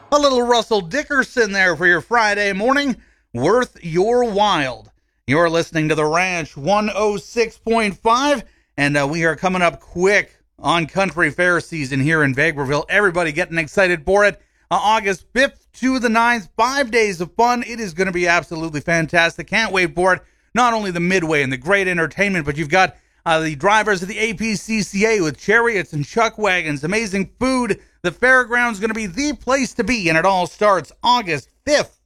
A little Russell Dickerson there for your Friday morning. Worth your while. You're listening to The Ranch 106.5, and we are coming up quick on Country Fair season here in Vegreville. Everybody getting excited for it. August 5th to the 9th, 5 days of fun. It is going to be absolutely fantastic. Can't wait for it. Not only the Midway and the great entertainment, but you've got the drivers of the APCCA with chariots and chuck wagons, amazing food. The fairground's going to be the place to be, and it all starts August 5th